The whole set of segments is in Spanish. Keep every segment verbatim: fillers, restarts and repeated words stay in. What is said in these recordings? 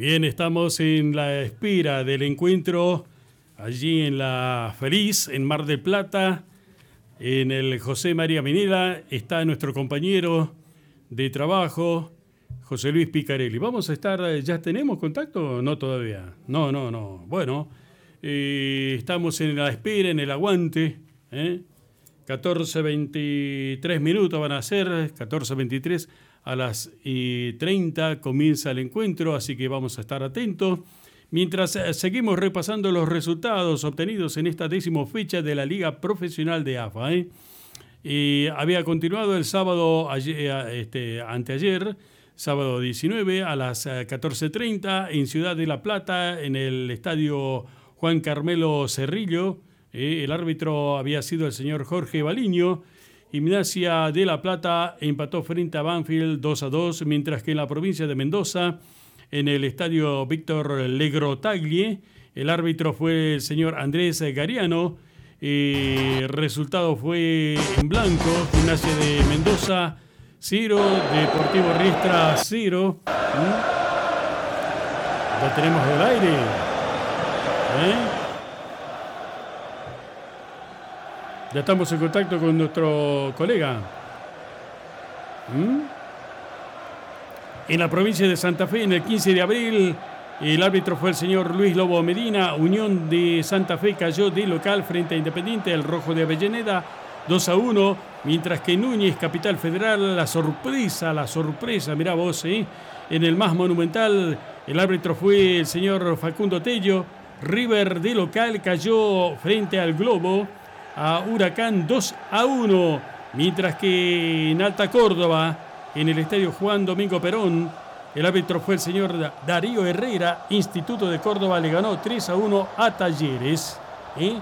Bien, estamos en la espera del encuentro allí en La Feliz, en Mar del Plata, en el José María Minela. Está nuestro compañero de trabajo, José Luis Picarelli. Vamos a estar, ¿ya tenemos contacto? No todavía. No, no, no. Bueno, eh, estamos en la espera, en el aguante. ¿eh? catorce veintitrés minutos van a ser, catorce veintitrés. A las eh, treinta comienza el encuentro, así que vamos a estar atentos. Mientras eh, seguimos repasando los resultados obtenidos en esta décima fecha de la Liga Profesional de A F A. ¿eh? Eh, había continuado el sábado, ayer, este, anteayer, sábado diecinueve, a las catorce treinta, en Ciudad de La Plata, en el estadio Juan Carmelo Cerrillo. Eh, el árbitro había sido el señor Jorge Baliño. Gimnasia de La Plata empató frente a Banfield dos a dos, mientras que en la provincia de Mendoza, en el estadio Víctor Legrotaglie, el árbitro fue el señor Andrés Gariano. El resultado fue en blanco: Gimnasia de Mendoza cero, Deportivo Riestra cero. ¿Mm? Ya tenemos el aire. ¿Eh? Ya estamos en contacto con nuestro colega. ¿Mm? En la provincia de Santa Fe, en el quince de abril, el árbitro fue el señor Luis Lobo Medina. Unión de Santa Fe cayó de local frente a Independiente, el Rojo de Avellaneda, dos a uno. Mientras que Núñez, Capital Federal, la sorpresa, la sorpresa, mirá vos, ¿eh? En el más monumental, el árbitro fue el señor Facundo Tello. River de local cayó frente al Globo, a Huracán dos a uno, mientras que en Alta Córdoba, en el estadio Juan Domingo Perón, el árbitro fue el señor Darío Herrera. Instituto de Córdoba le ganó tres a uno a Talleres. ¿Eh?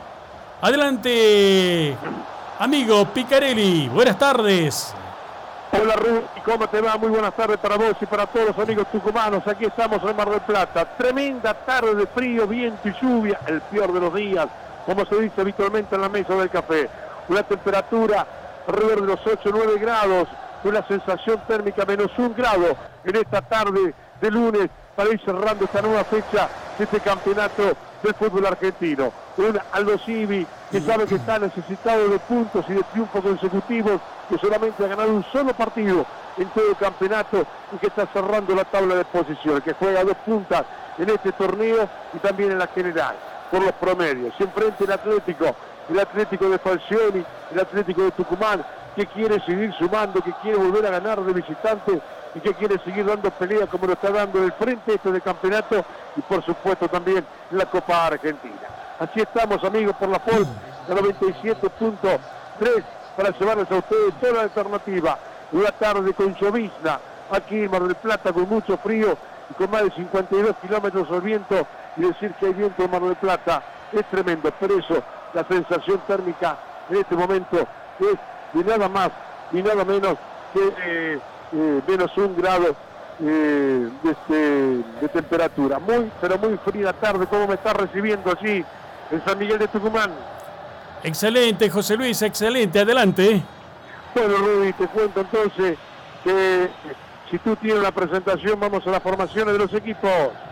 Adelante, amigo Picarelli, buenas tardes. Hola Rudy, ¿cómo te va? Muy buenas tardes para vos y para todos los amigos tucumanos. Aquí estamos en Mar del Plata. Tremenda tarde de frío, viento y lluvia, el peor de los días, como se dice habitualmente en la mesa del café. Una temperatura alrededor de los ocho o nueve grados, una sensación térmica menos un grado en esta tarde de lunes, para ir cerrando esta nueva fecha de este campeonato del fútbol argentino. Un Aldo Civi que sabe que está necesitado de puntos y de triunfos consecutivos, que solamente ha ganado un solo partido en todo el campeonato y que está cerrando la tabla de posiciones, que juega dos puntas en este torneo y también en la general, por los promedios. Se enfrenta el Atlético, el Atlético de Falcioni, el Atlético de Tucumán, que quiere seguir sumando, que quiere volver a ganar de visitante y que quiere seguir dando pelea como lo está dando en el frente este del campeonato y por supuesto también en la Copa Argentina. Así estamos, amigos, por la F O L de noventa y siete punto tres para llevarles a ustedes toda la alternativa. Una tarde con llovizna aquí en Mar del Plata, con mucho frío y con más de cincuenta y dos kilómetros al viento, y decir que hay viento en Mar del Plata es tremendo. Por eso la sensación térmica en este momento es de nada más y nada menos que eh, eh, menos un grado eh, de, este, de temperatura. Muy, pero muy fría tarde. ¿Cómo me está recibiendo allí en San Miguel de Tucumán? Excelente, José Luis, excelente. Adelante. Bueno, Rudy, te cuento entonces que si tú tienes la presentación, vamos a las formaciones de los equipos.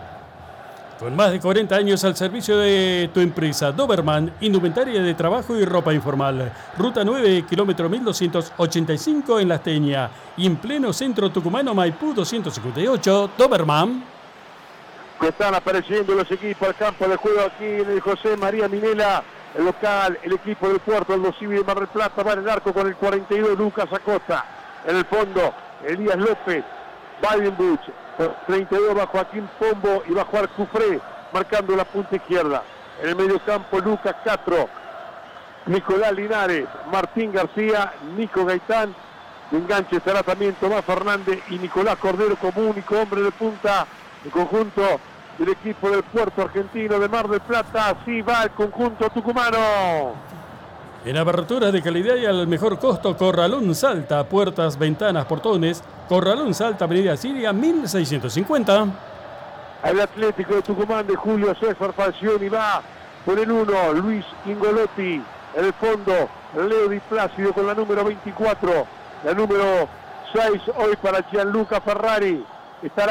Con más de cuarenta años al servicio de tu empresa, Doberman, indumentaria de trabajo y ropa informal. Ruta nueve, kilómetro mil doscientos ochenta y cinco en La Esteña. Y en pleno centro tucumano, Maipú doscientos cincuenta y ocho, Doberman. Están apareciendo los equipos al campo de juego aquí en el José María Minela. El local, el equipo del Puerto, Aldo Civi de Mar del Plata, va en el arco con el cuarenta y dos, Lucas Acosta. En el fondo, Elías López, Weidenbuch, treinta y dos va Joaquín Pombo y va a jugar Cufré, marcando la punta izquierda. En el medio campo, Lucas Castro, Nicolás Linares, Martín García, Nico Gaitán. De enganche estará también Tomás Fernández y Nicolás Cordero como único hombre de punta. El conjunto del equipo del Puerto Argentino de Mar del Plata. Así va el conjunto tucumano. En aberturas de calidad y al mejor costo, Corralón Salta, puertas, ventanas, portones. Corralón Salta, Avenida Siria, mil seiscientos cincuenta. El Atlético de Tucumán de Julio César Falcioni va por el uno, Luis Ingolotti. En el fondo, Leo Di Plácido con la número veinticuatro. La número seis hoy para Gianluca Ferrari. Estará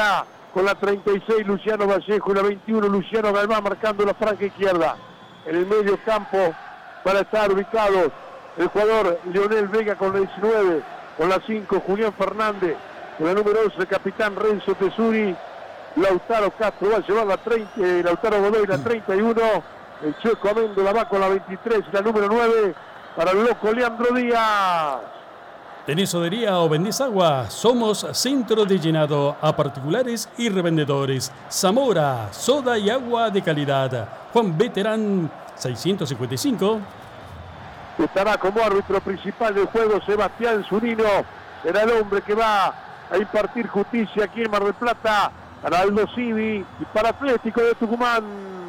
con la treinta y seis Luciano Vallejo y la veintiuno Luciano Galván marcando la franja izquierda. En el medio campo para estar ubicados el jugador Leonel Vega con la diecinueve, con la cinco Julián Fernández, con la número once el capitán Renzo Tesuri, Lautaro Castro va a llevar la treinta, eh, Lautaro Godoy la treinta y uno, el Checo Améndola va con la veintitrés y la número nueve para el loco Leandro Díaz. ¿Tenés sodería o vendés agua? Somos Centro de Llenado a particulares y revendedores. Zamora, soda y agua de calidad. Juan Veterán seiscientos cincuenta y cinco. Estará como árbitro principal del juego Sebastián Zunino. Será el hombre que va a impartir justicia aquí en Mar del Plata para Aldo Civi y para Atlético de Tucumán.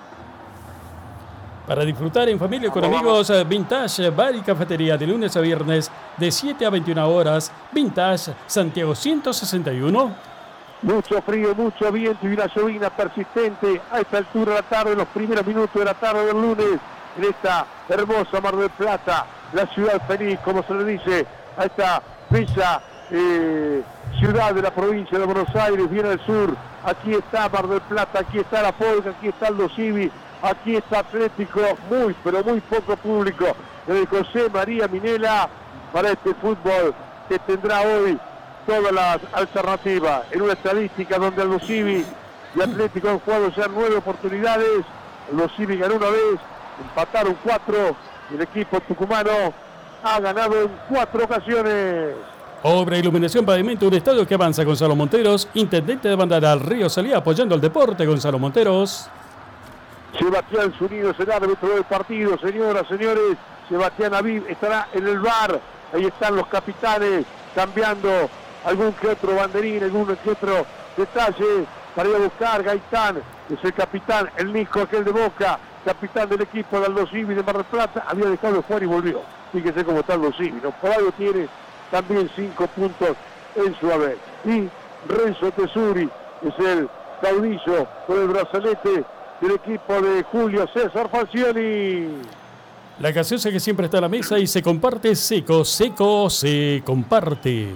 Para disfrutar en familia con amigos, Vintage Bar y Cafetería de lunes a viernes de siete a veintiuna horas. Vintage Santiago ciento sesenta y uno. Mucho frío, mucho viento y una llovina persistente a esta altura de la tarde, en los primeros minutos de la tarde del lunes, en esta hermosa Mar del Plata, la ciudad feliz, como se le dice, a esta bella eh, ciudad de la provincia de Buenos Aires, bien al sur. Aquí está Mar del Plata, aquí está La Polca, aquí está Aldo Civi. Aquí está Atlético, muy, pero muy poco público, en el José María Minela, para este fútbol que tendrá hoy todas las alternativas. En una estadística donde Aldo Civi y Atlético han jugado ya nueve oportunidades. Aldo Civi ganó una vez, empataron cuatro, y el equipo tucumano ha ganado en cuatro ocasiones. Obra, iluminación, pavimento, un estadio que avanza. Gonzalo Monteros, intendente de Bandera, Río Salía, apoyando el deporte. Gonzalo Monteros. Sebastián Zunino es el árbitro del partido, señoras, señores. Sebastián Aviv estará en el V A R. Ahí están los capitanes cambiando algún que otro banderín, algún que otro detalle para ir a buscar. Gaitán es el capitán, el Nico aquel de Boca, capitán del equipo de Aldo Civi de Mar del Plata, había dejado de jugar y volvió. Fíjese cómo está Aldo Civi, ¿no? Por algo tiene también cinco puntos en su haber. Y Renzo Tesuri es el caudillo con el brazalete del equipo de Julio César Falcioni. La gaseosa que siempre está a la mesa y se comparte. Seco, seco, se comparte.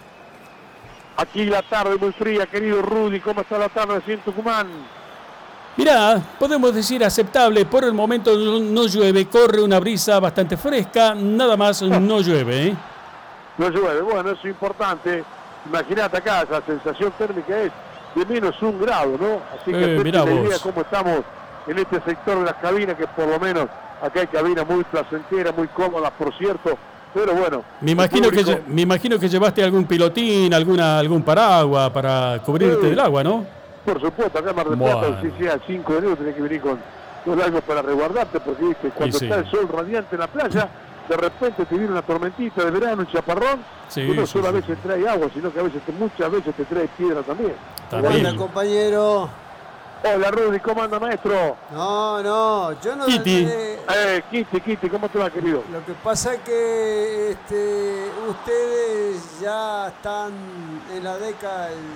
Aquí la tarde muy fría, querido Rudy. ¿Cómo está la tarde así en Tucumán? Mirá, podemos decir aceptable. Por el momento no, no llueve, corre una brisa bastante fresca. Nada más no llueve, ¿eh? No llueve, bueno, eso es importante. Imagínate acá, la sensación térmica es de menos un grado, ¿no? Así que eh, mirá la vos. idea cómo estamos en este sector de las cabinas, que por lo menos acá hay cabinas muy placenteras, muy cómodas, por cierto, pero bueno. Me imagino, público... que, me imagino que llevaste algún pilotín, alguna, algún paraguas para cubrirte sí, del agua, ¿no? Por supuesto, acá en Mar del bueno. Plata, si sea cinco de enero, tenés que venir con, con algo para resguardarte, porque viste, cuando sí, está sí. el sol radiante en la playa, de repente te viene una tormentita de verano, un chaparrón, sí, y no sí, solo sí. a veces trae agua, sino que a veces, te, muchas veces te trae piedra también. También. Hola, compañero. Hola, Rudy, ¿cómo anda, maestro? No, no, yo no... Kitty. Eh, Eh, Kitty, Kitty, ¿cómo te va, querido? lo que pasa es que este, ustedes ya están en la década del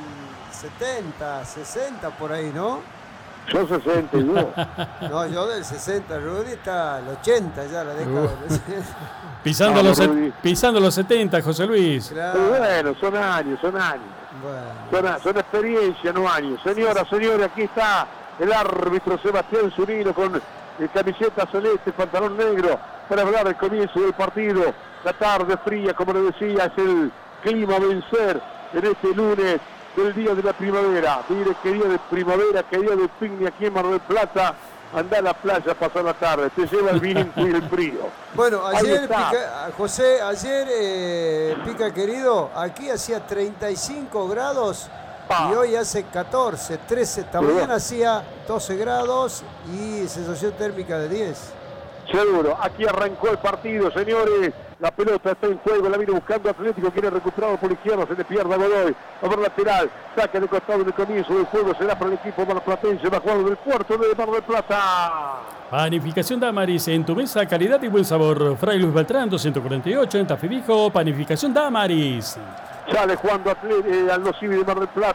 setenta, sesenta, por ahí, ¿no? Yo sesenta y dos. No, yo del sesenta, Rudy está al ochenta ya, la década Uh. del sesenta. Pisando, Vamos, los, Rudy. set- pisando los setenta, José Luis. Claro, Pero bueno, son años, son años. bueno. Son, son experiencia, no años. Señora, señores, aquí está el árbitro Sebastián Zunino con eh, camiseta celeste, pantalón negro, para hablar del comienzo del partido. La tarde fría, como le decía, es el clima a vencer en este lunes del día de la primavera. Mire qué día de primavera, qué día de picnic aquí en Mar del Plata. Anda a la playa a pasar la tarde, te lleva el vinito y el frío. Bueno, Ahí ayer, está. Pica, José, ayer, eh, Pica querido, aquí hacía treinta y cinco grados Pa. y hoy hace catorce, trece. Esta Pero mañana bueno. hacía doce grados y sensación térmica de diez. Seguro, aquí arrancó el partido, señores. La pelota está en juego, la viene buscando Atlético, quiere recuperarlo por la izquierda, se le pierde a Godoy, a ver lateral, saca de costado en el comienzo del juego, será para el equipo marplatense, va a jugar del puerto de Mar del Plata. Panificación Damaris, en tu mesa, calidad y buen sabor. Fray Luis Beltrán, doscientos cuarenta y ocho, en Tafí Viejo. Panificación Damaris. Sale jugando Aldo Civi de Mar del Plata,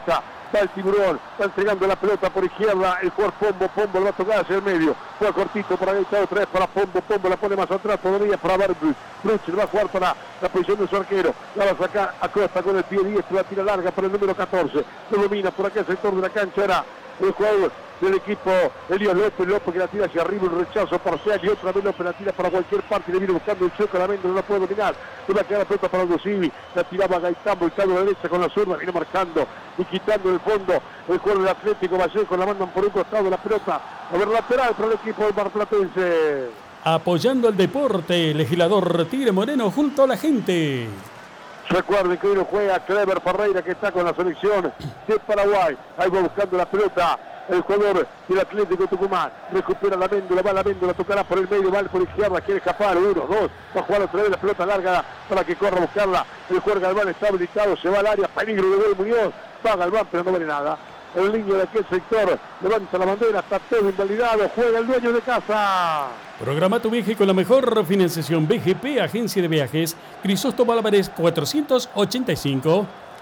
Va el Tiburón, va entregando la pelota por izquierda, el jugador Pombo, Pombo lo va a tocar hacia el medio, juega cortito para Gaitán, otra vez para Pombo, Pombo la pone más atrás todavía para Barbruch, Bruch va a jugar para la posición de su arquero, la va a sacar a Costa con el pie diestro, la tira larga para el número catorce, lo domina por aquel sector de la cancha, era el jugador del equipo Elías López, López que la tira hacia arriba, un rechazo parcial y otra vez López la tira para cualquier parte, le viene buscando el choque, la mente no la puede dominar, le va a quedar la pelota para Aldo Civi, la tiraba Gaitán, volcando a la derecha con la zurda, viene marcando y quitando el fondo el jugador del Atlético Vallejo, la mandan por un costado la pelota, a ver lateral para el equipo del marplatense. Apoyando el deporte, legislador Tigre Moreno junto a la gente. Recuerden que hoy no juega Clever Ferreira, que está con la selección de Paraguay. Ahí va buscando la pelota el jugador del Atlético Tucumán. Recupera la Méndula, va la Méndula, tocará por el medio, va por izquierda, quiere escapar. Uno, dos, va a jugar otra vez la pelota larga para que corra a buscarla. El jugador Galván está habilitado, se va al área, peligro de Gol Muñoz. Va Galván, pero no vale nada. El niño de aquel sector levanta la bandera, está todo invalidado, juega el dueño de casa. Programa tu viaje con la mejor financiación B G P, Agencia de Viajes, Crisóstomo Álvarez cuatrocientos ochenta y cinco.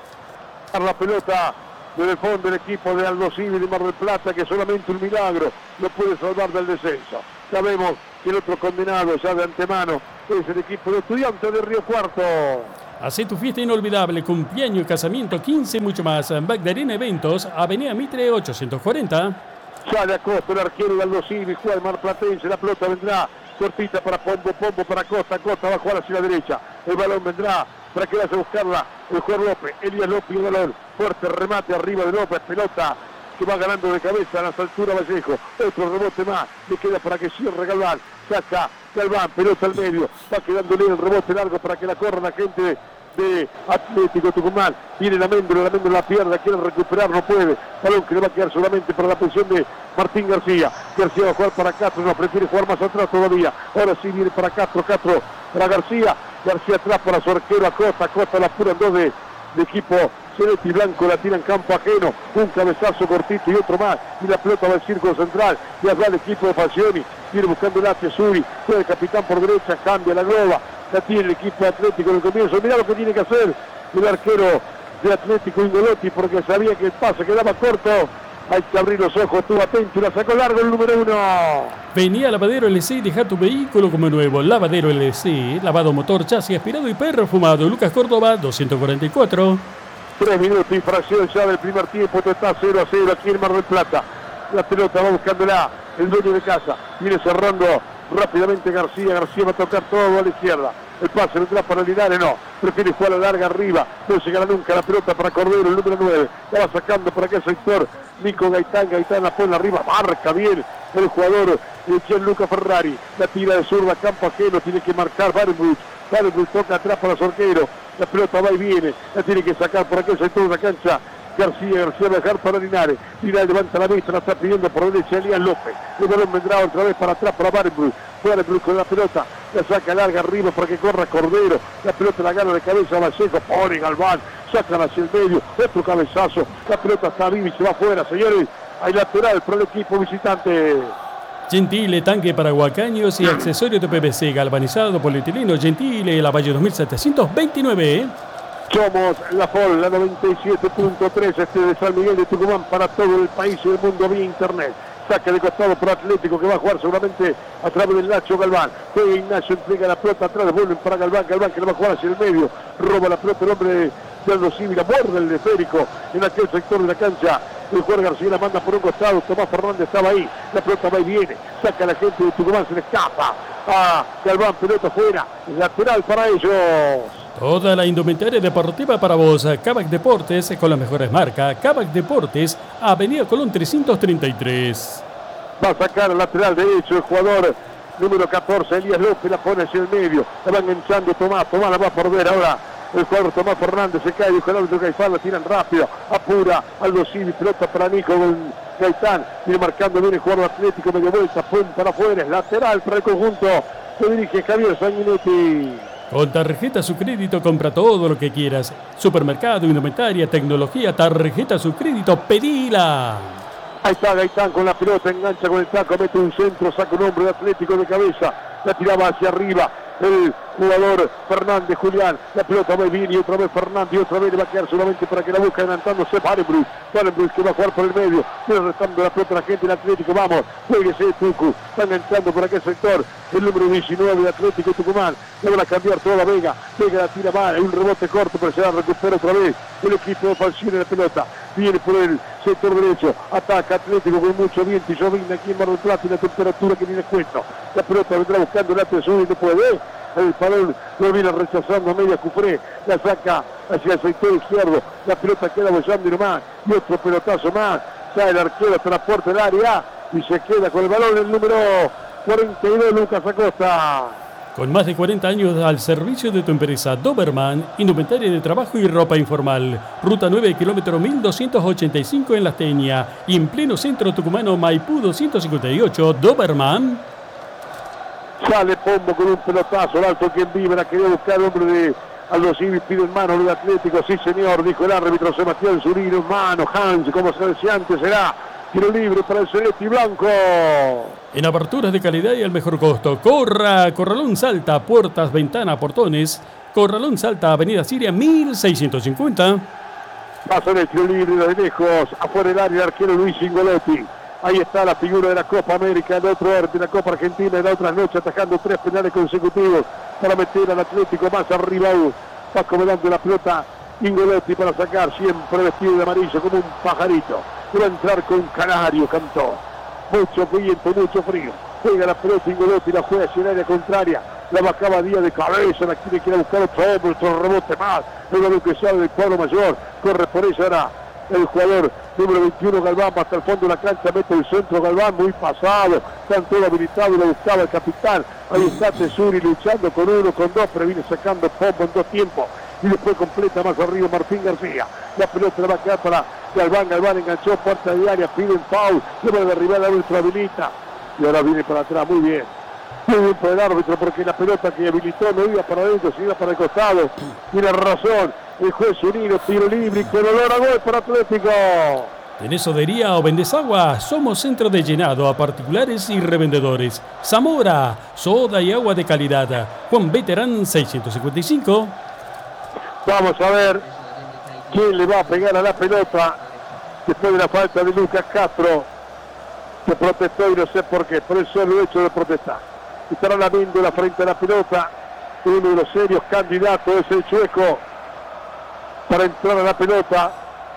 La pelota desde el fondo del equipo de Aldo Civi de Mar del Plata, que solamente un milagro lo puede salvar del descenso. Sabemos que el otro condenado ya de antemano es el equipo de Estudiantes de Río Cuarto. Hacé tu fiesta inolvidable, cumpleaños, casamiento, quince y mucho más. Magdalena Eventos, Avenida Mitre ochocientos cuarenta. Sale a Costa, el arquero de Aldo Civi, juega el marplatense, la pelota vendrá cortita para Pombo, Pombo para Costa, Costa va a jugar hacia la derecha. El balón vendrá para que vaya a buscarla el jugador López, Elías López, el balón, fuerte remate arriba de López, pelota que va ganando de cabeza a las alturas Vallejo, otro rebote más, le queda para que cierre Galván, saca Galván, pelota al medio, va quedándole el rebote largo para que la corra la gente de, de Atlético Tucumán, viene la Méndula, la Méndula la pierde, quiere recuperar, no puede, balón que le va a quedar solamente para la posición de Martín García, García va a jugar para Castro, no prefiere jugar más atrás todavía, ahora sí viene para Castro, Castro para García, García atrás para su arquero Acosta, Acosta la pura en dos de, de equipo Celeste y Blanco, la tira en campo ajeno, un cabezazo cortito y otro más, y la pelota va al círculo central, y allá el equipo de Falcioni, viene buscando el H. Suri, juega el capitán por derecha, cambia la globa, la tiene el equipo Atlético en el comienzo, mirá lo que tiene que hacer el arquero de Atlético Ingolotti, porque sabía que el pase quedaba corto, hay que abrir los ojos, estuvo atento y la sacó largo el número uno. Venía Lavadero L C, deja tu vehículo como nuevo. Lavadero L C, lavado motor, chasis, aspirado y perfumado. Lucas Córdoba, doscientos cuarenta y cuatro. Tres minutos y fracción ya del primer tiempo, esto está cero a cero aquí en Mar del Plata. La pelota va buscándola el dueño de casa, viene cerrando rápidamente García, García va a tocar todo a la izquierda. El pase vendrá para Linares, no, prefiere jugar a la larga arriba, no llegará nunca la pelota para Cordero, el número nueve, la va sacando por aquel sector, Nico Gaitán, Gaitán la pone arriba, marca bien el jugador de Gianluca Ferrari, la tira de zurda, campo ajeno, tiene que marcar Barbruch, Barbruch toca atrás para su arquero, la pelota va y viene, la tiene que sacar por aquel sector de la cancha, García, García va a dejar para Linares, Linares levanta la vista, la está pidiendo por derecha Elías López, el balón vendrá otra vez para atrás para Barbruch, Barbruch con la pelota, la saca larga arriba para que corra Cordero, la pelota la gana de cabeza Vallejo, pone Galván, sacan hacia el medio, otro cabezazo, la pelota está viva y se va afuera, señores, hay lateral para el equipo visitante. Gentile, tanque para guacaños y accesorios de P V C, galvanizado, polietileno, Gentile, la Valle dos mil setecientos veintinueve. Somos la F O L, la noventa y siete punto tres, este de San Miguel de Tucumán para todo el país y el mundo vía internet. Saque de costado por Atlético que va a jugar seguramente a través del Nacho Galván. Juega Ignacio, entrega la pelota atrás, vuelven para Galván, Galván que le va a jugar hacia el medio. Roba la pelota el hombre de, de Aldo Civi, la muerde el esférico en aquel sector de la cancha. El jugador García la manda por un costado, Tomás Fernández estaba ahí, la pelota va y viene, saca a la gente de Tucumán, se le escapa a Galván, pelota fuera, lateral para ellos. Toda la indumentaria deportiva para vos. Kavak Deportes con las mejores marcas. Kavak Deportes, Avenida Colón trescientos treinta y tres. Va a sacar el lateral derecho el jugador número catorce, Elías López, la pone hacia el medio. La va enganchando Tomás, Tomás la va a perder ahora. El jugador Tomás Fernández se cae, dijo el árbitro Gaitán, la tiran rápido, apura Aldo Civi, pelota para Nico Gaitán, viene marcando bien el jugador Atlético, medio vuelta, punta para afuera, es lateral para el conjunto que dirige Javier Sanguinetti. Con tarjeta su crédito compra todo lo que quieras. Supermercado, indumentaria, tecnología, tarjeta su crédito, pedila. Ahí está Gaitán con la pelota, engancha con el taco, mete un centro, saca un hombre de Atlético de cabeza, la tiraba hacia arriba, el jugador Fernández Julián. La pelota va bien y otra vez Fernández y otra vez le va a quedar solamente para que la busque adelantándose Barenbrug. Barenbrug que va a jugar por el medio. Viene restando la pelota la gente del Atlético. Vamos, jueguese Tucu. Están entrando por aquel sector. El número diecinueve de Atlético Tucumán. Le van a cambiar toda la Vega. Vega la tira mal. Hay un rebote corto, pero se la recupera otra vez. El equipo de Falcione de la pelota. Viene por el sector derecho. Ataca Atlético con mucho viento y llovina aquí en Mar del Plata y la temperatura que ni les cuento. La pelota vendrá buscando el atención y no puede. El balón lo viene rechazando a media Cufré. La saca hacia el sector izquierdo. La pelota queda bollando y nomás. Y otro pelotazo más. Sale el arquero hasta la puerta del área. Y se queda con el balón el número cuarenta y dos, Lucas Acosta. Con más de cuarenta años al servicio de tu empresa Doberman, indumentaria de trabajo y ropa informal. Ruta nueve, kilómetro mil doscientos ochenta y cinco en La Teña. Y en pleno centro tucumano, Maipú doscientos cincuenta y ocho, Doberman. Sale Pombo con un pelotazo, el alto quien vibra, quería buscar el hombre de Aldo Civi, pide en mano el Atlético, sí señor, dijo el árbitro Sebastián Zurino, en mano, Hans, como se decía antes, será tiro libre para el celeste y blanco. En aperturas de calidad y al mejor costo. Corra, Corralón Salta, puertas, ventana, portones. Corralón Salta, Avenida Siria, mil seiscientos cincuenta. Pasa en el tiro libre de lejos, afuera del área el arquero Luis Ingolotti. Ahí está la figura de la Copa América, el otro de la Copa Argentina, en la otra noche atajando tres penales consecutivos para meter al Atlético más arriba. Va acomodando la pelota Ingolotti para sacar, siempre vestido de amarillo como un pajarito. Va a entrar con Canario, cantó. Mucho viento, mucho frío. Juega la pelota Ingolotti, la juega hacia el área contraria. La bajaba Díaz de cabeza, la quiere, quiere buscar otro hombre, otro rebote más. Luego que sale del cuadro mayor, corre por ella ahora el jugador número veintiuno Galván, va hasta el fondo de la cancha, mete el centro Galván, muy pasado, están todo habilitado y lo buscaba el capitán. Ahí está Tesuri luchando con uno, con dos, pero viene sacando Pombo en dos tiempos. Y después completa más arriba Martín García. La pelota la va a quedar para Galván. Galván enganchó puerta de área, piden foul, le va a derribar la ultra habilita. Y ahora viene para atrás, muy bien. Muy bien por el árbitro, porque la pelota que habilitó no iba para adentro, se iba para el costado. Tiene razón el juez Unino, tiro libre y con olor a gol para Atlético. ¿Tenés sodería o vendés agua? Somos centro de llenado a particulares y revendedores. Zamora, soda y agua de calidad. Juan Veterán seiscientos cincuenta y cinco. Vamos a ver quién le va a pegar a la pelota después de la falta de Lucas Castro, que protestó y no sé por qué, por el solo hecho de protestar. Estará la Míndola frente a la pelota. Uno de los serios candidatos es el Chueco para entrar a la pelota.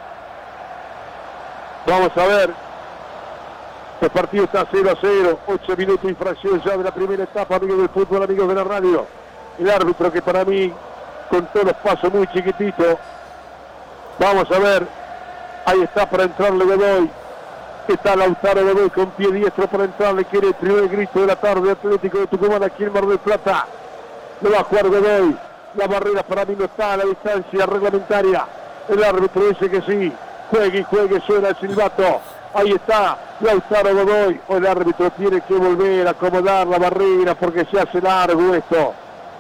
Vamos a ver. El partido está cero a cero. ocho minutos de infracción ya de la primera etapa, amigos del fútbol, amigos de la radio. El árbitro que para mí, con todos los pasos muy chiquititos. Vamos a ver. Ahí está para entrarle Godoy. Está Lautaro Godoy con pie diestro para entrarle. Quiere el primer grito de la tarde. Atlético de Tucumán aquí en Mar del Plata. Lo va a jugar Godoy. La barrera para mí no está a la distancia reglamentaria. El árbitro dice que sí. Juegue y juegue, suena el silbato. Ahí está Lautaro Godoy. O el árbitro tiene que volver a acomodar la barrera porque se hace largo esto.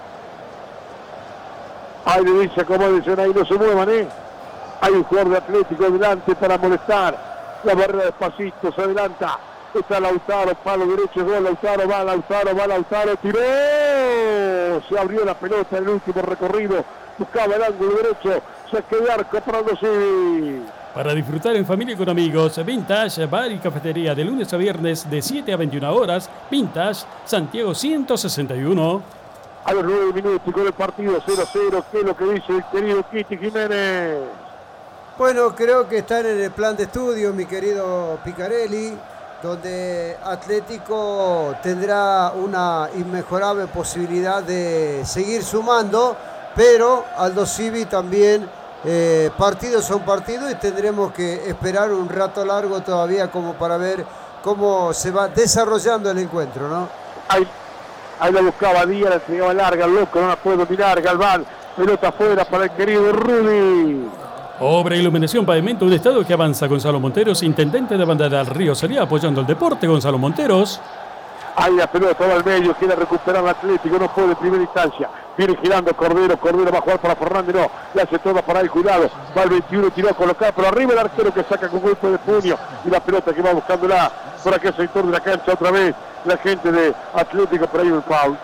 Ahí le dice, como dicen ahí, no se muevan, ¿eh? Hay un jugador de Atlético delante para molestar. La barrera despacito, se adelanta. Está Lautaro, palo derecho, gol. Lautaro, va Lautaro, va Lautaro, tiró. Se abrió la pelota en el último recorrido. Buscaba el ángulo derecho. Saque de arco para los sí. Para disfrutar en familia y con amigos, Vintage, bar y cafetería de lunes a viernes de siete a veintiuna horas. Vintage, Santiago ciento sesenta y uno. A los nueve minutos con el partido cero a cero. ¿Qué es lo que dice el querido Kitty Jiménez? Bueno, creo que están en el plan de estudio, mi querido Picarelli, donde Atlético tendrá una inmejorable posibilidad de seguir sumando, pero Aldo Civi también, eh, partidos son partidos y tendremos que esperar un rato largo todavía como para ver cómo se va desarrollando el encuentro, ¿no? Ahí, ahí la buscaba Díaz, la entregaba larga, el loco, no la puede dominar, Galván, pelota afuera para el querido Rudy. Obra Iluminación Pavimento, un estado que avanza. Gonzalo Monteros, intendente de Bandera del Río Salía, apoyando el deporte. Gonzalo Monteros. Ahí la pelota va al medio, quiere recuperar el Atlético, no puede en primera instancia. Viene girando Cordero, Cordero va a jugar para Fernández, no, le hace toda para el cuidado. Va el veintiuno, tiró a colocar, pero arriba el arquero que saca con golpe de puño. Y la pelota que va buscándola por aquel sector de la cancha otra vez. La gente de Atlético, por ahí un foul.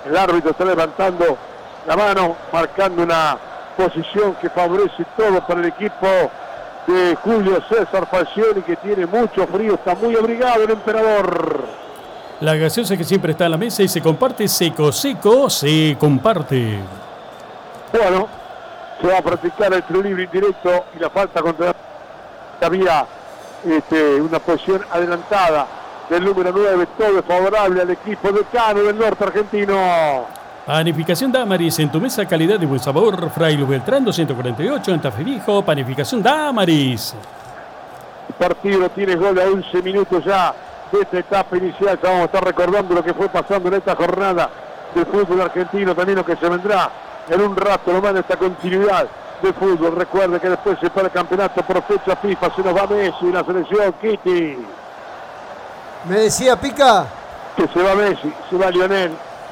El árbitro está levantando la mano, marcando una posición que favorece todo para el equipo de Julio César Falcioni, que tiene mucho frío, está muy abrigado el emperador. La gaseosa que siempre está en la mesa y se comparte seco, seco, se comparte. Bueno, se va a practicar el tiro libre indirecto y la falta contra... Había este, una posición adelantada del número nueve, todo es favorable al equipo decano del norte argentino. Panificación Damaris, en tu mesa calidad y buen sabor. Fray Luis Beltrán doscientos cuarenta y ocho en Taferijo. Panificación Damaris. El partido tiene gol a once minutos ya de esta etapa inicial. Ya vamos a estar recordando lo que fue pasando en esta jornada del fútbol argentino, también lo que se vendrá en un rato nomás en esta continuidad de fútbol. Recuerde que después se para el campeonato por fecha FIFA, se nos va Messi, la selección Kitty. Me decía Pica. Que se va Messi, se va Lionel.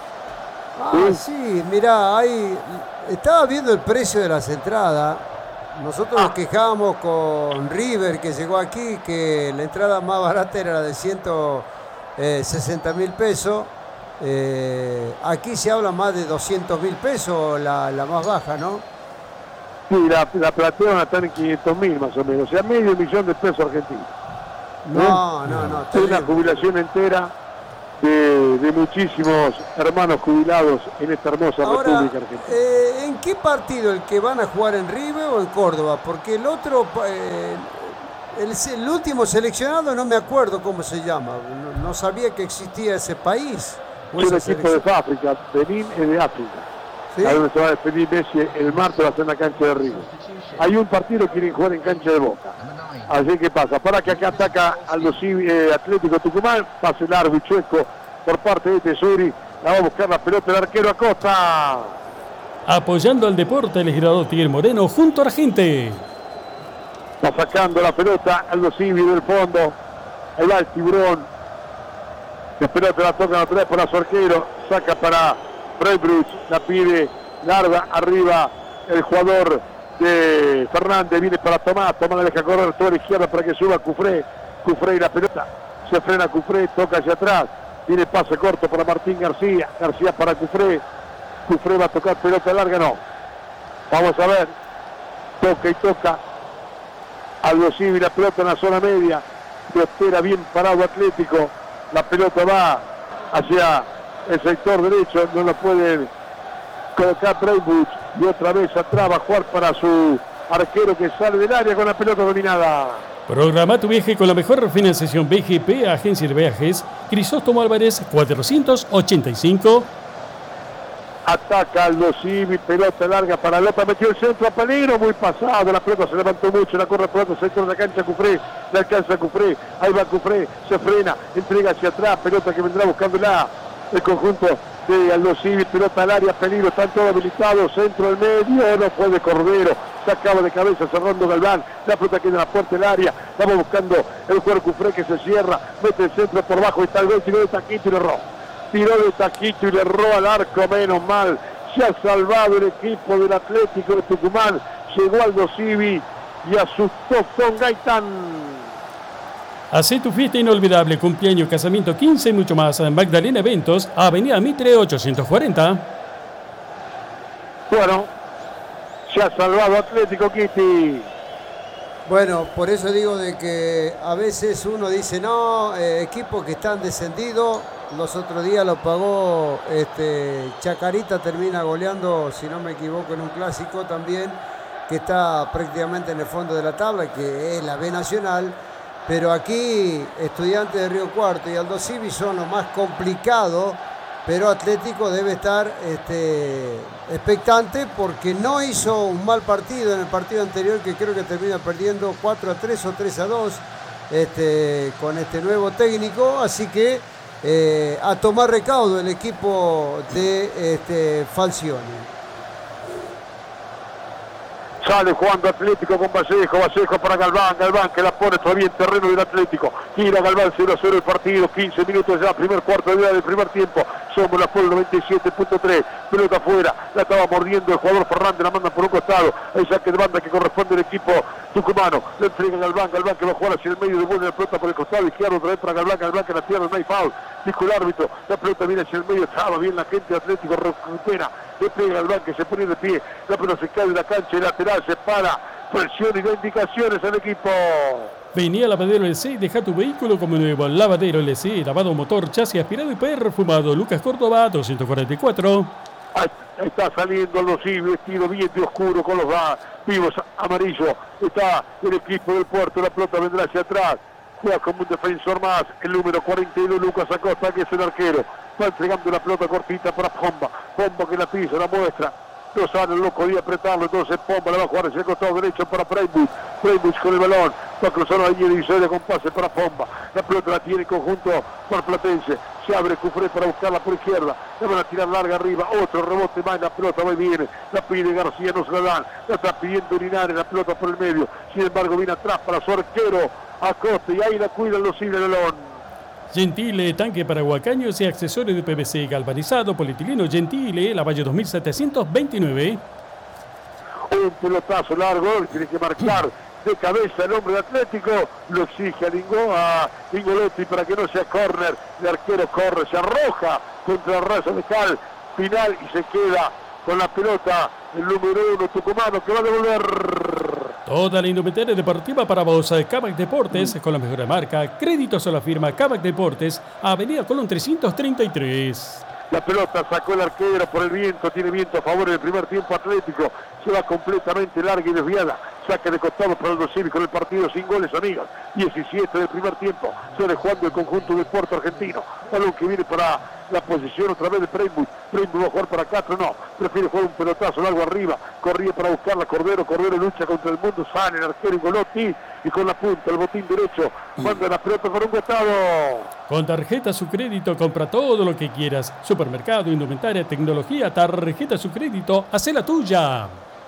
Ah, sí, sí, mirá, ahí estaba viendo el precio de las entradas. Nosotros nos quejábamos con River, que llegó aquí, que la entrada más barata era la de ciento sesenta mil pesos. Eh, aquí se habla más de doscientos mil pesos, la, la más baja, ¿no? Sí, la, la platea está en quinientos mil más o menos, o sea, medio millón de pesos argentinos. No, ¿Eh? no, no. Es una jubilación entera de, de muchísimos hermanos jubilados en esta hermosa Ahora, República Argentina. Eh, ¿en qué partido? ¿El que van a jugar en River o en Córdoba? Porque el otro, eh, el, el último seleccionado no me acuerdo cómo se llama. No, no sabía que existía ese país. Es un equipo de África, Benín es de África. ¿Sí? A donde se va a despedir Messi el martes, va a ser en la cancha de River. Hay un partido que quieren jugar en cancha de Boca. Así que pasa, para que acá ataca Aldo Civi, eh, Atlético Tucumán, pase largo y chueco por parte de Tesori, la va a buscar la pelota el arquero Acosta. Apoyando al deporte, el girador Tigre Moreno junto a la gente. Va sacando la pelota Aldo Civi del fondo, ahí va el tiburón, la pelota la toca otra vez por su arquero, saca para Freiburg, la pide larga arriba el jugador de Fernández, viene para Tomás, Tomás la deja correr toda la izquierda para que suba Cufré, Cufré y la pelota, se frena Cufré, toca hacia atrás, viene pase corto para Martín García, García para Cufré, Cufré va a tocar pelota larga, no, vamos a ver, toca y toca, Aldo Civi, la pelota en la zona media, lo espera bien parado Atlético, la pelota va hacia el sector derecho, no lo pueden colocar Freiburg y otra vez atrás va a jugar para su arquero que sale del área con la pelota dominada. Programa tu viaje con la mejor financiación B G P, Agencia de Viajes, Crisóstomo Álvarez cuatrocientos ochenta y cinco. Ataca Aldo Civi, pelota larga para López, metió el centro a peligro, muy pasado, la pelota se levantó mucho, la corre pelota, centro de la cancha Cufré, le alcanza Cufré, ahí va Cufré, se frena, entrega hacia atrás, pelota que vendrá buscándola el conjunto de Aldo Civi, pelota al área, peligro, están todos habilitados, centro del medio, no puede Cordero, sacaba de cabeza cerrando Galván, la pelota queda en la puerta del área, vamos buscando el jugador Cufré que se cierra, mete el centro por bajo, está el gol, tiró de taquito y le erró, tiró de taquito y le erró al arco, menos mal, se ha salvado el equipo del Atlético de Tucumán, llegó Aldo Civi y asustó con Gaitán. Hacé tu fiesta inolvidable, cumpleaños, casamiento, quince y mucho más en Magdalena Eventos, Avenida Mitre ochocientos cuarenta. Bueno, se ha salvado Atlético, Kitty. Bueno, por eso digo de que a veces uno dice, no, eh, equipos que están descendidos, los otros días lo pagó este, Chacarita, termina goleando, si no me equivoco, en un clásico también, que está prácticamente en el fondo de la tabla, que es la B Nacional. Pero aquí Estudiantes de Río Cuarto y Aldo Civi son lo más complicado, pero Atlético debe estar este, expectante porque no hizo un mal partido en el partido anterior, que creo que termina perdiendo cuatro a tres o tres a dos este, con este nuevo técnico, así que eh, a tomar recaudo el equipo de este, Falcioni. Sale jugando Atlético con Vallejo, Vallejo para Galván, Galván que la pone todavía en terreno del Atlético, tira Galván cero a cero el partido, quince minutos ya, primer cuarto de vida del primer tiempo, Somos la Fútbol noventa y siete punto tres, pelota afuera, la estaba mordiendo el jugador Fernández, la mandan por un costado, el saque de banda que corresponde al equipo tucumano, le entregan al Galván, Galván que va a jugar hacia el medio, devuelve la pelota por el costado izquierdo, otra vez para Galván, Galván que la pierde, no hay foul, dijo el árbitro, la pelota viene hacia el medio, estaba bien la gente de Atlético, recupera, le pega Galván que se pone de pie, la pelota se cae de la cancha, el lateral se para, presión y da indicaciones al equipo. Venía Lavadero L C, deja tu vehículo como nuevo. Lavadero L C, lavado motor, chasis aspirado y perfumado. Lucas Córdoba, doscientos cuarenta y cuatro. Ahí está saliendo Aldosí, vestido bien de oscuro con los vivos amarillos. Está el equipo del Puerto, la pelota vendrá hacia atrás. Juega como un defensor más, el número cuarenta y dos, Lucas Acosta, que es el arquero. Va entregando la pelota cortita para Pomba. Pomba que la pisa, la muestra. No sale, no podía apretarlo, entonces Pomba la va a jugar hacia el costado derecho para Freiburg. Freiburg con el balón, va a cruzar la línea divisoria con pase para Pomba. La pelota la tiene en conjunto Marplatense. Se abre Cufré para buscarla por izquierda. La van a tirar larga arriba, otro rebote más, la pelota va y viene. La pide García, no se la dan. La está pidiendo Linares, la pelota por el medio. Sin embargo, viene atrás para su arquero Acosta y ahí la cuidan los Cines de León. Gentile, tanque para huacaños y accesorios de P V C galvanizado, polietileno Gentile, Lavalle dos mil setecientos veintinueve. Un pelotazo largo, tiene que marcar de cabeza el hombre de Atlético, lo exige a, Lingo, a Lingolotti para que no sea córner, el arquero corre, se arroja contra el rayo de Cal, final y se queda con la pelota el número uno tucumano que va a devolver. Toda la indumentaria deportiva para vos, Cavac Deportes, con la mejor marca, créditos a la firma Cavac Deportes, Avenida Colón trescientos treinta y tres. La pelota sacó el arquero por el viento, tiene viento a favor en el primer tiempo Atlético, se va completamente larga y desviada, saque de costado para Aldo Civi con el partido sin goles, amigos, diecisiete del primer tiempo, sale jugando el conjunto del Puerto Argentino, balón que viene para la posición otra vez de Freiburg, Freiburg va a jugar para Castro, no, prefiere jugar un pelotazo largo arriba, corría para buscarla, Cordero, Cordero lucha contra el mundo, sale el arquero Ingolotti, y con la punta, el botín derecho, manda la pelota por un costado. Con tarjeta su crédito, compra todo lo que quieras, supermercado, indumentaria, tecnología, tarjeta su crédito, hacé la tuya.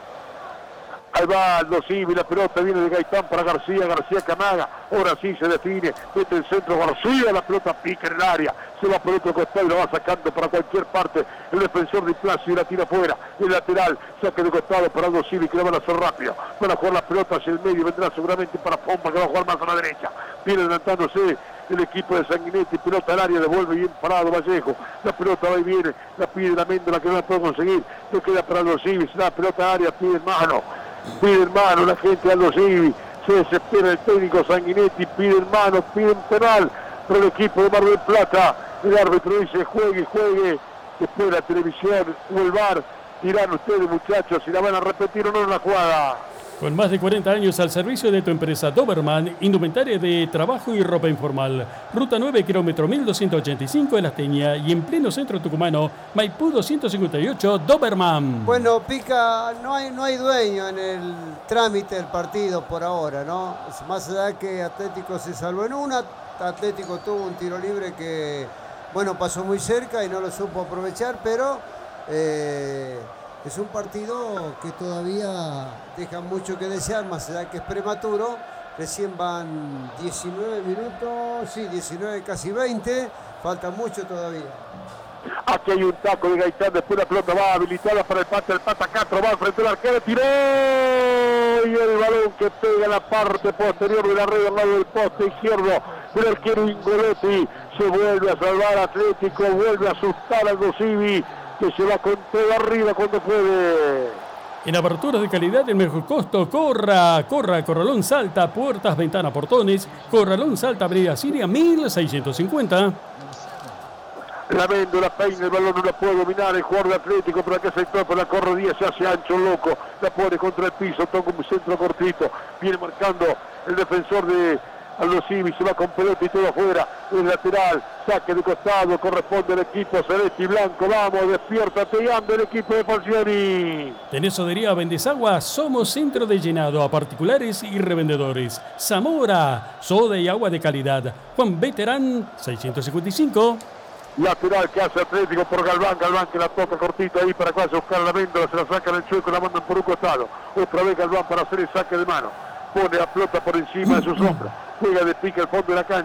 Ahí va Aldo Civi, la pelota viene de Gaitán para García, García Camaga, ahora sí se define, mete el centro García, la pelota pica en el área, se va por otro costado y la va sacando para cualquier parte, el defensor de Plaza y la tira fuera, el lateral, saque de costado para Aldo Civi que la van a hacer rápido, van a jugar la pelota hacia el medio, vendrá seguramente para Pomba que va a jugar más a la derecha, viene adelantándose el equipo de Sanguinetti, pelota al área, devuelve bien parado Vallejo, la pelota va y viene, la pide la Méndola que no la puede conseguir, no queda para Aldo Civi, la pelota al área, pide mano. Piden mano la gente Aldo Civi, se desespera el técnico Sanguinetti, piden mano, piden penal para el equipo de Mar del Plata, el árbitro dice juegue, juegue, después la televisión o el V A R, dirán ustedes muchachos si la van a repetir o no en la jugada. Con más de cuarenta años al servicio de tu empresa Doberman, indumentaria de trabajo y ropa informal. Ruta nueve, kilómetro mil doscientos ochenta y cinco de La Teña y en pleno centro tucumano, Maipú doscientos cincuenta y ocho, Doberman. Bueno, Pica, no hay, no hay dueño en el trámite del partido por ahora, ¿no? Más allá que Atlético se salvó en una, Atlético tuvo un tiro libre que, bueno, pasó muy cerca y no lo supo aprovechar, pero... Eh, es un partido que todavía deja mucho que desear, más allá que es prematuro. Recién van diecinueve minutos, sí, diecinueve, casi veinte. Falta mucho todavía. Aquí hay un taco de Gaitán, después la pelota va habilitada para el pata, el pata Castro va frente al arquero, tiró y el balón que pega en la parte posterior de la red al lado del poste izquierdo del arquero Ingolotti. Se vuelve a salvar Atlético, vuelve a asustar al Civi, que se va con todo arriba cuando puede. En aberturas de calidad, el mejor costo, corra, corra, Corralón Salta, puertas, ventanas, portones, Corralón Salta, Avenida Siria, mil seiscientos cincuenta. La Méndola peina el balón, no la puede dominar el jugador de Atlético, por aquel sector, por la corre Díaz, se hace ancho, loco, la pone contra el piso, toca un centro cortito, viene marcando el defensor de Aldo Civi, se va con pelota y todo afuera, el lateral, saque de costado, corresponde al equipo celeste y blanco, vamos, despiértate y anda el equipo de Falcioni. ¿Tenés sodería Vendesagua? Somos centro de llenado a particulares y revendedores. Zamora, soda y agua de calidad. Juan Veterán, seiscientos cincuenta y cinco. Lateral que hace Atlético por Galván, Galván que la toca cortito ahí para que vaya a buscar la Méndola, se la sacan el chueco, la mandan por un costado. Otra vez Galván para hacer el saque de mano. Pone a pelota por encima de sus hombros. Juega de pica el fondo de la cancha.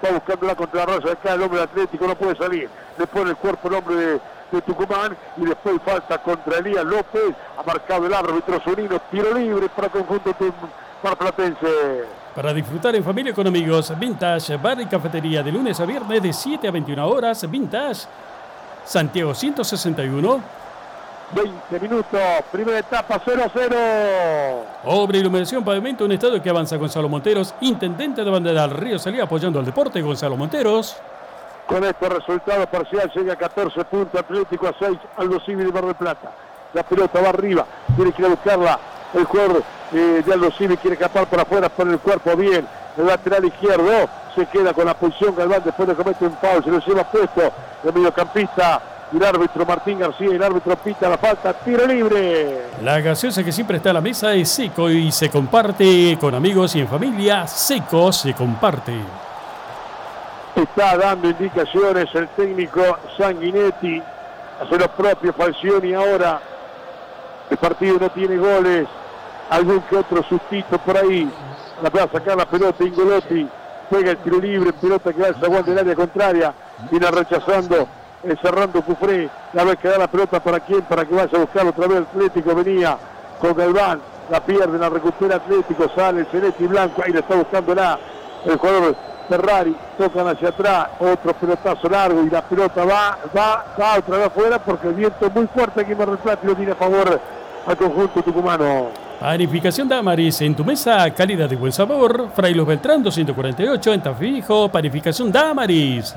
va buscándola contra la raya de acá, el hombre de Atlético no puede salir, le pone el cuerpo el hombre de, de Tucumán, y después falta contra Elías López, ha marcado el árbitro Zunino, tiro libre para el conjunto marplatense. Para disfrutar en familia con amigos, Vintage Bar y Cafetería de lunes a viernes de siete a veintiuna horas, Vintage, Santiago ciento sesenta y uno. veinte minutos, primera etapa, cero a cero. Obra, iluminación, pavimento, un estado que avanza Gonzalo Monteros, intendente de Bandera del Río Salía, apoyando al deporte, Gonzalo Monteros. Con este resultado parcial llega a catorce puntos, Atlético a seis, Aldo Civi de Mar del Plata. La pelota va arriba, tiene que ir a buscarla el jugador eh, de Aldo Civi, quiere escapar por afuera, pone el cuerpo bien, el lateral izquierdo, se queda con la posición Galván, después le comete un foul, se lo lleva puesto el mediocampista, y el árbitro Martín García, y el árbitro pita la falta, tiro libre. La gaseosa que siempre está a la mesa es Seco y se comparte con amigos y en familia. Seco se comparte. Está dando indicaciones el técnico Sanguinetti, hace lo propio Falcioni ahora. El partido no tiene goles, algún que otro sustito por ahí. La va a sacar la pelota Ingolotti, juega el tiro libre, pelota que va al zaguán del área contraria, viene rechazando, eh, cerrando Cufré, la vez que da la pelota para quién, para que vaya a buscar otra vez el Atlético, venía con Galván, la pierde, la recupera Atlético, sale el celeste y blanco, ahí la está buscando la, el jugador Ferrari, tocan hacia atrás, otro pelotazo largo y la pelota va, va, va otra vez afuera porque el viento es muy fuerte aquí en Mar del Plata y lo tiene a favor al conjunto tucumano. Panificación Damaris, en tu mesa, calidad y buen sabor. Fray Los Beltrán doscientos cuarenta y ocho, en Tafijo, Panificación Damaris.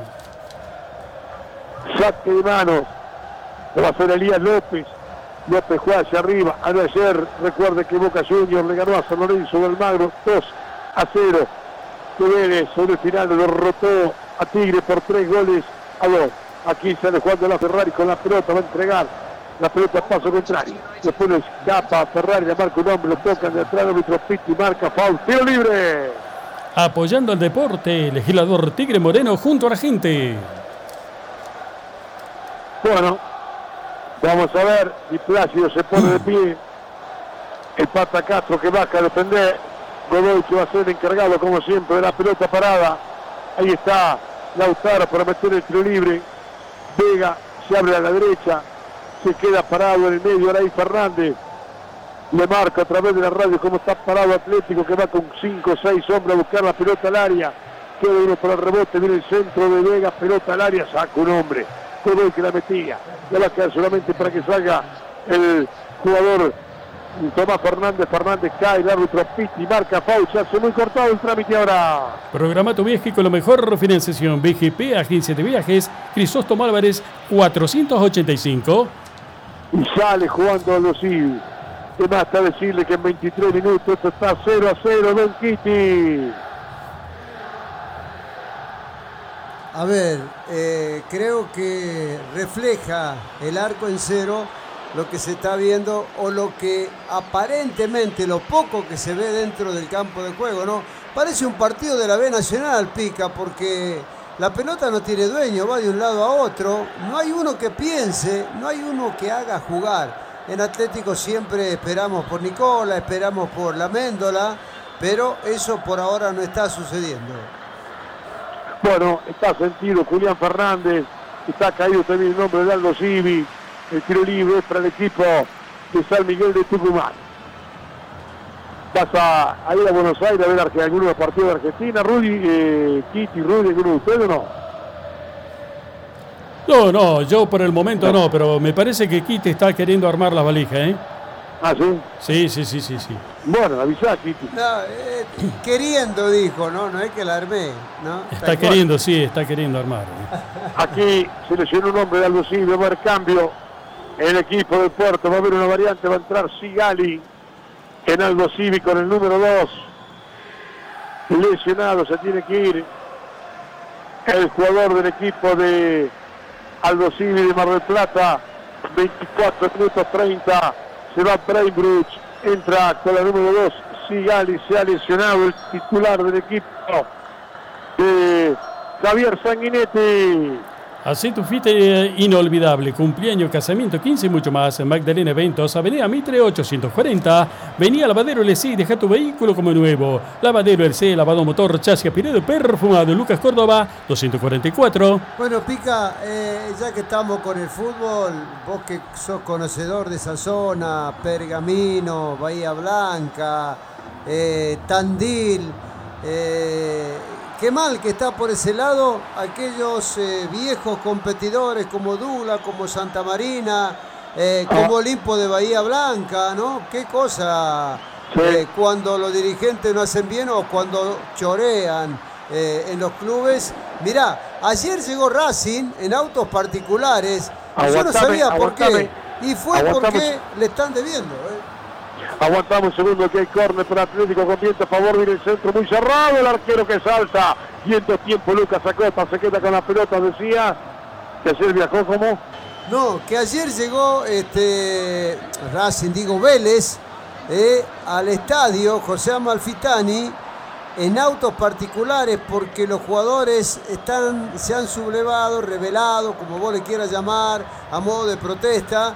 Saque de manos, lo va a hacer Elías López. López juega hacia arriba. Ayer, recuerde que Boca Juniors le ganó a San Lorenzo del Magro dos a cero. Que Vélez sobre el final lo derrotó a Tigre por tres goles a dos. Aquí sale jugando la Ferrari con la pelota, va a entregar la pelota a paso contrario. Después lo escapa a Ferrari, le marca un hombre, lo tocan de atrás, el árbitro Pitti marca foul, tiro libre. Apoyando al deporte, legislador Tigre Moreno junto a la gente. Bueno, vamos a ver si Plácido se pone de pie. El Pata Castro que baja a defender. Godoy que va a ser el encargado como siempre de la pelota parada. Ahí está Lautaro para meter el tiro libre. Vega se abre a la derecha, se queda parado en el medio Araí Fernández. Le marca a través de la radio cómo está parado Atlético, que va con cinco o seis hombres a buscar la pelota al área. Queda uno para el rebote, viene el centro de Vega, pelota al área, saca un hombre. Godoy que la metía. Ya la queda solamente para que salga el jugador Tomás Fernández. Fernández cae, el árbitro Pitti marca foul, se hace muy cortado el trámite ahora. Programa tu viaje con la mejor financiación. B G P, Agencia de Viajes, Crisóstomo Álvarez, cuatrocientos ochenta y cinco. Y sale jugando a los Civi. ¿Qué más está decirle que en veintitrés minutos esto está cero a cero, Don Kitty? A ver, eh, creo que refleja el arco en cero lo que se está viendo o lo que aparentemente, lo poco que se ve dentro del campo de juego, ¿no? Parece un partido de la B Nacional, Pica, porque la pelota no tiene dueño, va de un lado a otro, no hay uno que piense, no hay uno que haga jugar. En Atlético siempre esperamos por Nicola, esperamos por la Méndola, pero eso por ahora no está sucediendo. Bueno, está sentido Julián Fernández, está caído también el nombre de Aldo Civi. El tiro libre para el equipo de San Miguel de Tucumán. Vas a, a ir a Buenos Aires a ver algunos de los partidos de Argentina. Rudy, eh, Kitty, Rudy, ¿alguno de ustedes o no? No, no, yo por el momento no, pero me parece que Kitty está queriendo armar la valija, ¿eh? Ah, ¿sí? Sí, sí, sí, sí, sí. Bueno, avisá, Kitty. No, eh, queriendo dijo, no, no es que la armé, ¿no? Está Tal queriendo, cual. Sí, está queriendo armar. ¿eh? Aquí se lesionó un hombre de Aldo Civi, va a haber cambio. El equipo del Puerto va a haber una variante, va a entrar Sigali en Aldo Civi con el número dos. Lesionado, se tiene que ir el jugador del equipo de Aldo Civi de Mar del Plata. veinticuatro minutos treinta, se va Brainbridge, entra con la número dos Sigali, se ha lesionado el titular del equipo de Javier Sanguinetti. Hacé tu fiesta inolvidable, cumpleaños, casamiento, quince y mucho más en Magdalena Eventos, Avenida Mitre ochocientos cuarenta. Vení a Lavadero L C y deja tu vehículo como nuevo. Lavadero L C, lavado motor, chasis aspirado, perfumado. Lucas Córdoba, doscientos cuarenta y cuatro. Bueno, Pica, eh, ya que estamos con el fútbol, vos que sos conocedor de esa zona, Pergamino, Bahía Blanca, eh, Tandil, eh, qué mal que está por ese lado aquellos eh, viejos competidores como Dula, como Santa Marina, eh, como Olimpo de Bahía Blanca, ¿no? Qué cosa sí. eh, cuando los dirigentes no hacen bien o cuando chorean eh, en los clubes. Mirá, ayer llegó Racing en autos particulares. Aguantame, yo no sabía por aguantame, qué. Y fue aguantame. porque le están debiendo, ¿eh? Aguantamos un segundo que hay córner para Atlético con viento a favor, viene el centro muy cerrado, el arquero que salta, viento tiempo, Lucas Acosta se queda con la pelota, decía que ayer viajó como... No, que ayer llegó este Racing, digo Vélez, eh, al estadio José Amalfitani en autos particulares porque los jugadores están, se han sublevado, revelado, como vos le quieras llamar, a modo de protesta,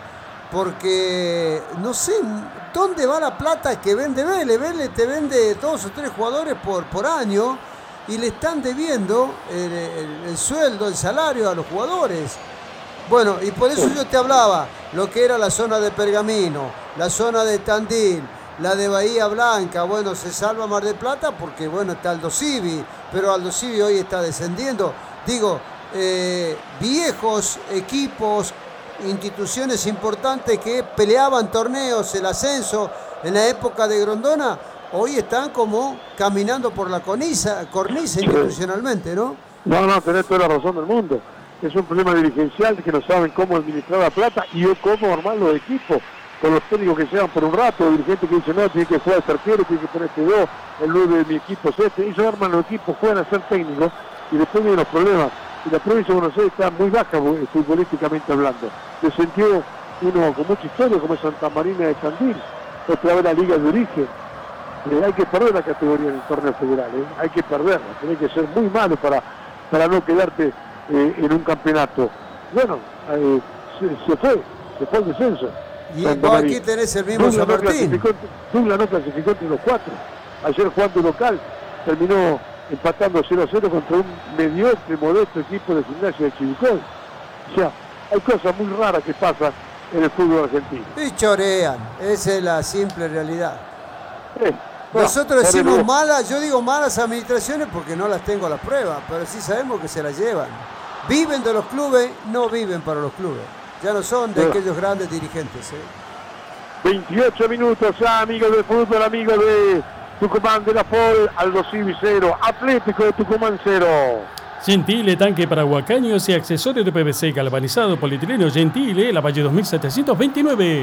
porque no sé dónde va la plata que vende Vélez. Vélez te vende dos o tres jugadores por, por año y le están debiendo el, el, el sueldo, el salario a los jugadores. Bueno, y por eso yo te hablaba, lo que era la zona de Pergamino, la zona de Tandil, la de Bahía Blanca. Bueno, se salva Mar del Plata porque, bueno, está Aldo Civi, pero Aldo Civi hoy está descendiendo. Digo, eh, viejos equipos, instituciones importantes que peleaban torneos, el ascenso en la época de Grondona, hoy están como caminando por la cornisa, cornisa institucionalmente, ¿no? No, no, tenés toda la razón del mundo. Es un problema dirigencial que no saben cómo administrar la plata y cómo armar los equipos, con los técnicos que llegan por un rato, el dirigente que dice, no, tiene que jugar el tercero, tiene que poner este dos, el nueve de mi equipo es este. Ellos arman los equipos, juegan a ser técnicos y después vienen los problemas. Y la provincia de Buenos Aires está muy baja futbolísticamente hablando. Descendió uno con mucha historia como es Santa Marina de Tandil, otra vez la Liga de Origen. Eh, hay que perder la categoría en el torneo federal, eh. hay que perderla, tiene que ser muy malo para, para no quedarte eh, en un campeonato. Bueno, eh, se, se fue, se fue el descenso. Y vos aquí tenés el mismo San Martín. Douglas no clasificó entre los cuatro. Ayer jugando local terminó empatando cero a cero contra un mediocre, modesto equipo de Gimnasia de Chivilcoy. O sea, hay cosas muy raras que pasan en el fútbol argentino. Y chorean, esa es la simple realidad. Eh, Nosotros no, decimos malas, yo digo malas administraciones porque no las tengo a la prueba, pero sí sabemos que se las llevan. Viven de los clubes, no viven para los clubes. Ya no son de aquellos grandes dirigentes. ¿eh? veintiocho minutos ya, amigos del fútbol, amigos de Tucumán de la Pol, Aldo Civi cero, Atlético de Tucumán cero. Gentile, tanque para huacaños y accesorios de P V C, galvanizado, polietileno, Gentile, la Valle dos mil setecientos veintinueve.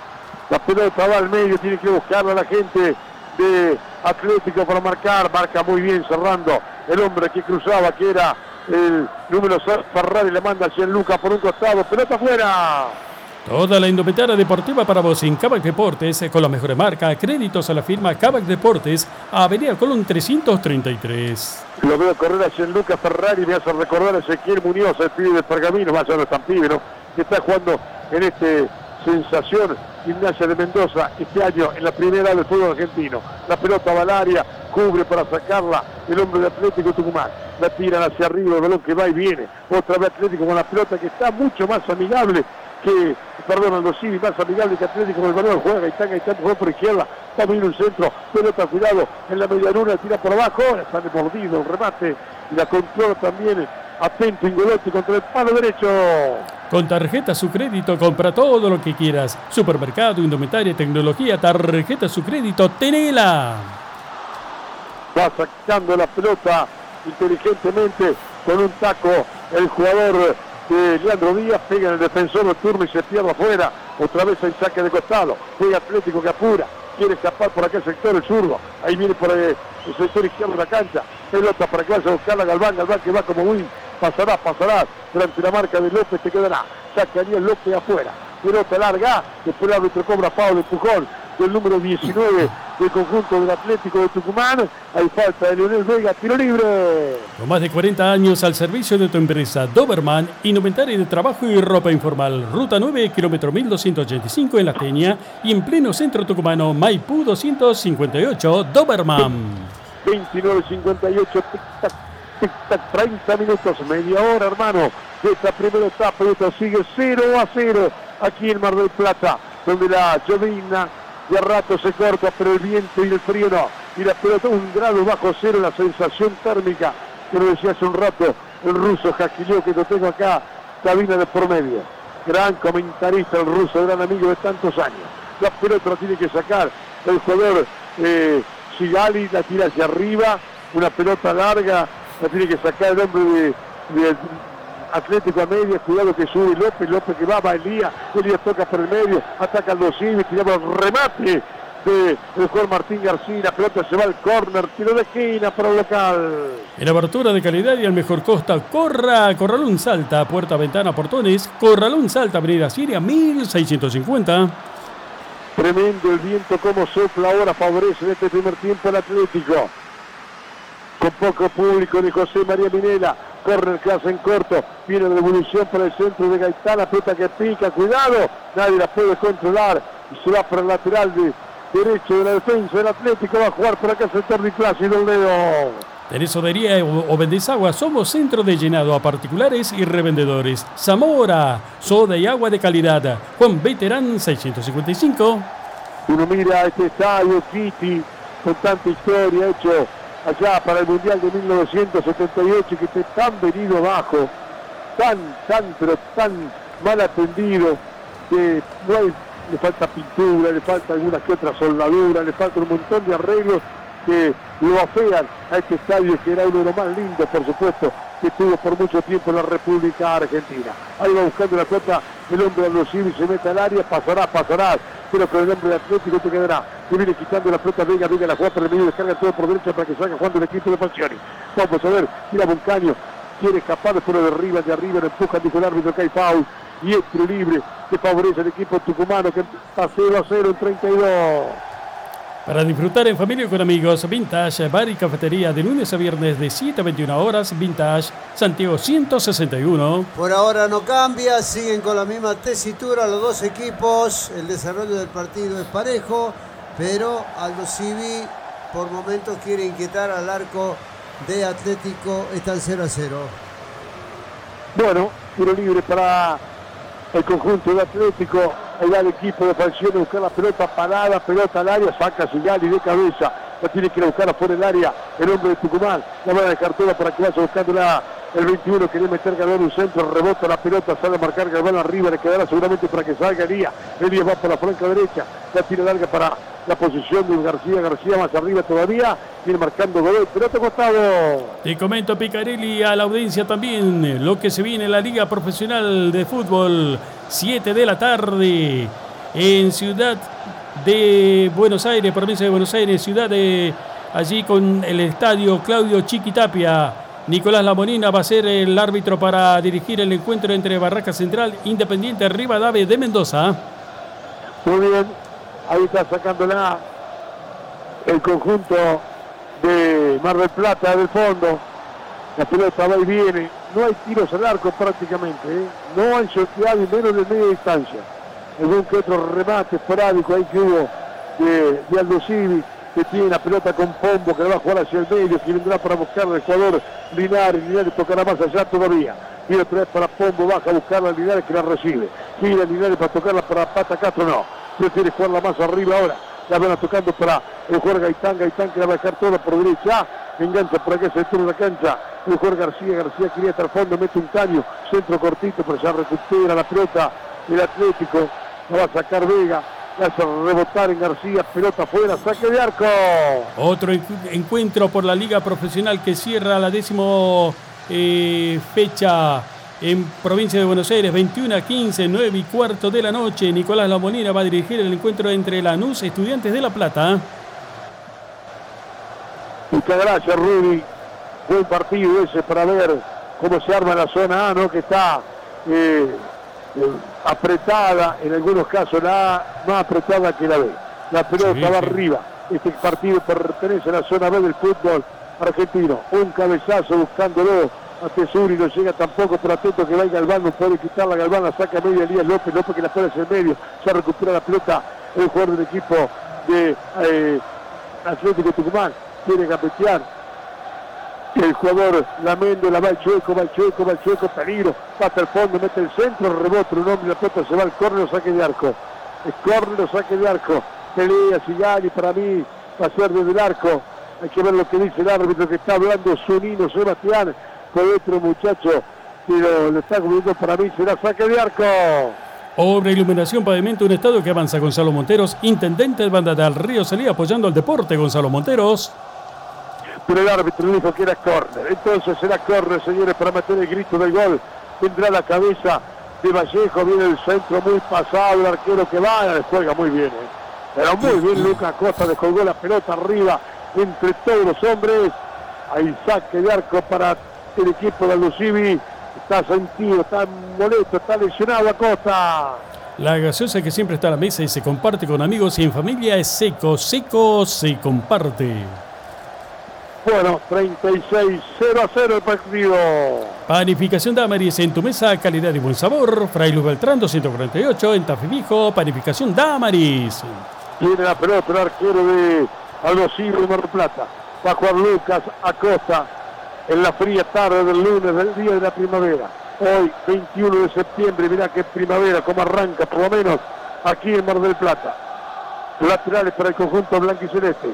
La pelota va al medio, tiene que buscarla la gente de Atlético para marcar, marca muy bien cerrando el hombre que cruzaba, que era el número seis, Ferrari, le manda a Gianluca por un costado, pelota afuera. Toda la indumentaria deportiva para vos en Kavak Deportes, con la mejor marca, créditos a la firma Kavak Deportes, Avenida Colón trescientos treinta y tres. Lo veo correr a Gianluca Ferrari, me hace recordar a Ezequiel Muñoz, el pibe de Pergamino, más o menos tan pibe, ¿no? Que está jugando en este sensación Gimnasia de Mendoza este año en la primera del fútbol argentino. La pelota va al área, cubre para sacarla el hombre de Atlético Tucumán. La tiran hacia arriba, el balón que va y viene. Otra vez Atlético con la pelota que está mucho más amigable que, perdón, Aldo Civi, más amigable que Atlético con el balón, juega Gaitán, Gaitán juega por izquierda, está bien un centro, pelota, cuidado, en la media luna, tira por abajo, ahora está mordido el remate, y la controla también, atento Ingolotti contra el palo derecho. Con tarjeta Su Crédito, compra todo lo que quieras, supermercado, indumentaria, tecnología, tarjeta Su Crédito, tenela. Va sacando la pelota inteligentemente con un taco el jugador de Leandro Díaz, pega en el defensor del turno y se pierde afuera. Otra vez hay saque de costado, juega Atlético que apura, quiere escapar por aquel sector el zurdo, ahí viene por el, el sector izquierdo de la cancha, pelota para que vaya a buscar a Galván, Galván que va como win, pasará, pasará, durante la marca de López te quedará, saque Ariel López afuera, pelota larga, después el árbitro cobra foul, empujón Atlético, el número diecinueve del conjunto del Atlético de Tucumán. Hay falta de Leonel Vega, tiro libre. Con más de cuarenta años al servicio de tu empresa, Doberman, indumentaria de trabajo y ropa informal. Ruta nueve, kilómetro mil doscientos ochenta y cinco en La Teña y en pleno centro tucumano, Maipú doscientos cincuenta y ocho, Doberman. veintinueve cincuenta y ocho, tic-tac, tic-tac, treinta minutos, media hora, hermano, de esta primera etapa. Y esto sigue cero a cero aquí en Mar del Plata, donde la llovizna de a rato se corta, pero el viento y el frío no. Y la pelota un grado bajo cero, la sensación térmica, que lo decía hace un rato el ruso Jaquillo, que lo tengo acá, cabina de por medio. Gran comentarista el ruso, gran amigo de tantos años. La pelota la tiene que sacar el jugador eh, Sigali, la tira hacia arriba, una pelota larga, la tiene que sacar el hombre de, de Atlético a media, cuidado que sube López, López que va, va Elías, Elías toca por el medio, ataca los civis, tiramos el remate del jugador Martín García, la pelota se va al córner, tiro de esquina para el local. En abertura de calidad y al mejor costa, corra, Corralón Salta, puerta, ventana, portones, Corralón Salta, avenida Siria, mil seiscientos cincuenta. Tremendo el viento como sopla ahora, favorece en este primer tiempo el Atlético. Con poco público de José María Minela, corre el que hace en corto, viene la devolución para el centro de Gaitán, la pelota que pica, cuidado, nadie la puede controlar y se va para el lateral de derecho de la defensa del Atlético, va a jugar por acá el sector de Plácido Leo. Tenesodería o Vendesagua, somos centro de llenado a particulares y revendedores. Zamora, soda y agua de calidad. Juan Veterán seiscientos cincuenta y cinco. Uno mira este estadio, Kitty, con tanta historia hecho allá para el Mundial de mil novecientos setenta y ocho, que esté tan venido abajo, tan, tan, pero tan mal atendido, que no hay, le falta pintura, le falta alguna que otra soldadura, le falta un montón de arreglos que lo afean a este estadio, que era uno de los más lindos, por supuesto, que tuvo por mucho tiempo en la República Argentina. Ahí va buscando la pelota el hombre de los civiles, se mete al área, pasará, pasará, pero con el hombre de Atlético te quedará. Que viene quitando la pelota, Vega, Vega la juega por el medio, descarga todo por derecha para que salga jugando el equipo de Falcioni. Vamos a ver, mira Moncaño, quiere escapar, pero de arriba, de arriba, le empuja, dijo el árbitro que hay foul, y es tiro libre, que favorece al equipo tucumano, que está cero a cero en treinta y dos. Para disfrutar en familia y con amigos, Vintage Bar y Cafetería de lunes a viernes de siete a veintiuna horas, Vintage, Santiago ciento sesenta y uno. Por ahora no cambia, siguen con la misma tesitura los dos equipos, el desarrollo del partido es parejo, pero Aldo Civi por momentos quiere inquietar al arco de Atlético, está en cero a cero. Bueno, tiro libre para el conjunto de Atlético. Ahí va el equipo de Falcioni a buscar la pelota parada, pelota al área, saca Sigali de cabeza, la tiene que ir a buscar afuera del área el hombre de Tucumán, la va a dejar toda para que vaya buscándola el veintiuno, quiere meter Galván un centro, rebota la pelota, sale a marcar Galván arriba, le quedará seguramente para que salga Elías, Elías va por la franca derecha, la tira larga para la posición de García, García más arriba todavía, viene marcando Godoy, pelota costado. Te comento, Picarelli, a la audiencia también, lo que se viene en la Liga Profesional de Fútbol, siete de la tarde, en Ciudad de Buenos Aires, provincia de Buenos Aires, ciudad de allí con el estadio Claudio Chiquitapia. Nicolás Lamonina va a ser el árbitro para dirigir el encuentro entre Barraca Central, Independiente Rivadavia de Mendoza. Muy bien, ahí está sacándola el conjunto de Mar del Plata del fondo. La pelota va y viene, no hay tiros al arco prácticamente, ¿eh? No han sorteado y menos de media distancia. Algún que otro remate esporádico ahí que hubo de, de Aldo Civi, que tiene la pelota con Pombo, que la va a jugar hacia el medio, que vendrá para buscar al jugador Linares, Linares tocará más allá todavía. Y otra vez para Pombo, baja a buscarla a Linares, que la recibe. Gira Linares para tocarla para Pata Castro, no. Prefiere jugarla más arriba ahora. La van tocando para el jugador Gaitán, Gaitán que la va a dejar toda por derecha. Engancha por acá, se turno la cancha. El jugador García, García quería estar al fondo, mete un caño, centro cortito, pero ya recupera la pelota el Atlético. La va a sacar Vega. La hace rebotar en García, pelota afuera, saque de arco. Otro encuentro por la Liga Profesional que cierra la décimo eh, fecha en provincia de Buenos Aires, veintiuno a quince, nueve y cuarto de la noche. Nicolás Lamonina va a dirigir el encuentro entre Lanús, Estudiantes de La Plata. Muchas gracias, Rudy. Buen partido ese para ver cómo se arma la zona A, ¿no? Que está eh, eh, apretada, en algunos casos la A más apretada que la B. La pelota sí, va sí. arriba. Este partido pertenece a la zona B del fútbol argentino. Un cabezazo buscándolo a Tesuri, no llega tampoco, pero atento que va Galván, no puede quitarla. Galván la saca a media Elías López. López que la pone hacia el medio. Ya recupera la pelota el jugador del equipo de eh, Atlético Tucumán. Quiere gambetear. El jugador Lamendo, la va el Chueco, va el Chueco, va el Chueco, peligro, pasa al fondo, mete el centro, rebota un hombre, la pelota se va al córner, saque de arco. El córner, saque de arco. Pelea Sigali, para mí va a ser desde el arco. Hay que ver lo que dice el árbitro que está hablando Zunino Sebastián, con otro muchacho, pero le está cubriendo, para mí será saque de arco. Obra, iluminación, pavimento, un estado que avanza. Gonzalo Monteros, intendente del Banda del Río Salía, apoyando al deporte. Gonzalo Monteros. Pero el árbitro dijo que era córner. Entonces será córner, señores, para meter el grito del gol. Tendrá la cabeza de Vallejo, viene el centro muy pasado, el arquero que va, juega muy bien. ¿eh? Pero muy bien Lucas Costa, le colgó la pelota arriba entre todos los hombres. Hay saque de arco para el equipo de Lucivi. Está sentido, está molesto, está lesionado Acosta. La gaseosa que siempre está a la mesa y se comparte con amigos y en familia es Seco. Seco se comparte. Bueno, treinta y seis, cero a cero el partido. Panificación Damaris en tu mesa, calidad y buen sabor. Fray Luz Beltrán doscientos cuarenta y ocho en Tafimijo. Panificación Damaris. Tiene la pelota el arquero de Aldosivo de Mar del Plata. Va a jugar Lucas Acosta en la fría tarde del lunes del día de la primavera. Hoy, veintiuno de septiembre, mirá qué primavera, cómo arranca por lo menos aquí en Mar del Plata. Laterales para el conjunto blanco y celeste.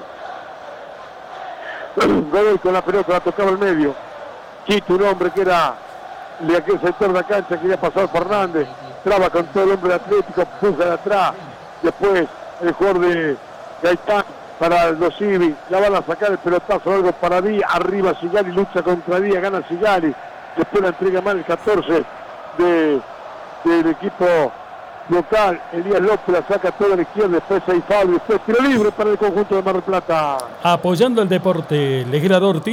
Godoy con la pelota, la tocaba el medio. Quito, un hombre que era de aquel sector de la cancha, quería pasar Fernández. Traba con todo el hombre Atlético, puja de atrás. Después el jugador de Gaitán para los Civi. La van a sacar el pelotazo, algo para Díaz. Arriba Sigali, lucha contra Díaz, gana Sigali. Después la entrega mal el catorce de, del equipo local. Elías López la saca toda a la izquierda, después hay foul, después tiro libre para el conjunto de Mar del Plata. Apoyando el deporte, Legislador